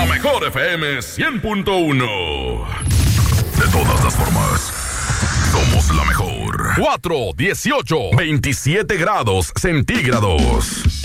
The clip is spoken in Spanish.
mejor FM 100.1. De todas las formas, somos la mejor. 4, 18, 27 grados centígrados.